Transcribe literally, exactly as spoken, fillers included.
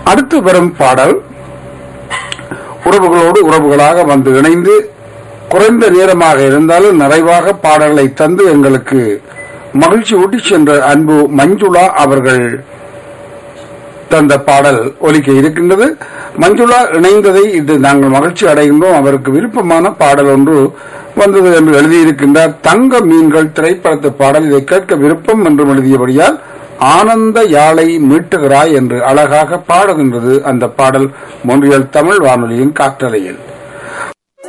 அடுத்து வரும் பாடல் உறவுகளோடு உறவுகளாக வந்து இணைந்து குறைந்த நேரமாக இருந்தாலும் நிறைவாக பாடல்களை தந்து எங்களுக்கு மகிழ்ச்சி ஊட்டி சென்ற அன்பு மஞ்சுளா அவர்கள் தந்த பாடல் ஒலிக்க இருக்கின்றது. மஞ்சுளா இணைந்ததை இது நாங்கள் மகிழ்ச்சி அடைகின்றோம். அவருக்கு விருப்பமான பாடல் ஒன்று வந்தது என்று எழுதியிருக்கின்றார். தங்க மீன்கள் திரைப்படத்து பாடல், இதை கேட்க விருப்பம் என்றும் எழுதியபடியால் ஆனந்த யாழை மீட்டுகிறாய் என்று அழகாக பாடுகின்றது அந்த பாடல் மொன்றியல் தமிழ் வானொலியின் காற்றலையில்.